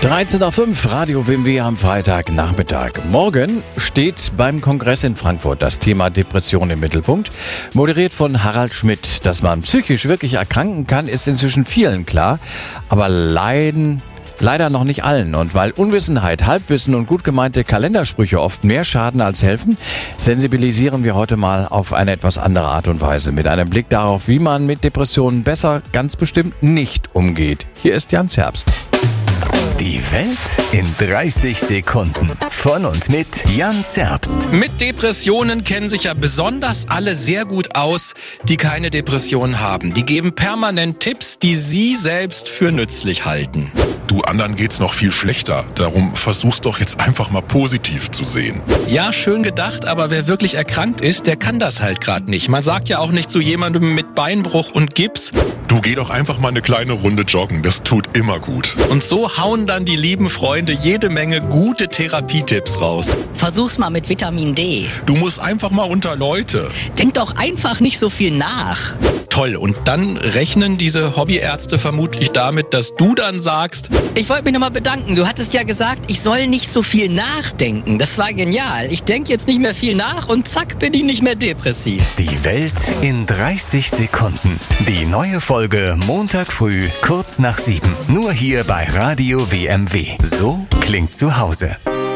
13:05 Radio WMW am Freitagnachmittag. Morgen steht beim Kongress in Frankfurt das Thema Depression im Mittelpunkt. Moderiert von Harald Schmidt. Dass man psychisch wirklich erkranken kann, ist inzwischen vielen klar. Aber leider noch nicht allen. Und weil Unwissenheit, Halbwissen und gut gemeinte Kalendersprüche oft mehr schaden als helfen, sensibilisieren wir heute mal auf eine etwas andere Art und Weise. Mit einem Blick darauf, wie man mit Depressionen besser ganz bestimmt nicht umgeht. Hier ist Jan Zerbst. Die Welt in 30 Sekunden. Von und mit Jan Zerbst. Mit Depressionen kennen sich ja besonders alle sehr gut aus, die keine Depression haben. Die geben permanent Tipps, die sie selbst für nützlich halten. Du, anderen geht's noch viel schlechter. Darum versuch's doch jetzt einfach mal positiv zu sehen. Ja, schön gedacht, aber wer wirklich erkrankt ist, der kann das halt gerade nicht. Man sagt ja auch nicht zu jemandem mit Beinbruch und Gips: Du, geh doch einfach mal eine kleine Runde joggen. Das tut immer gut. Und so hauen dann die lieben Freunde jede Menge gute Therapietipps raus. Versuch's mal mit Vitamin D. Du musst einfach mal unter Leute. Denk doch einfach nicht so viel nach. Toll, und dann rechnen diese Hobbyärzte vermutlich damit, dass du dann sagst: Ich wollte mich nochmal bedanken. Du hattest ja gesagt, ich soll nicht so viel nachdenken. Das war genial. Ich denke jetzt nicht mehr viel nach und zack, bin ich nicht mehr depressiv. Die Welt in 30 Sekunden. Die neue Folge Montag früh, kurz nach 7. Nur hier bei Radio WMW. So klingt zu Hause.